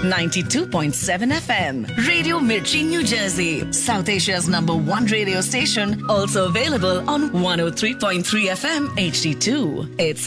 92.7 FM. Radio Mirchi, New Jersey. South Asia's #1 radio station. Also available on 103.3 FM HD2. It's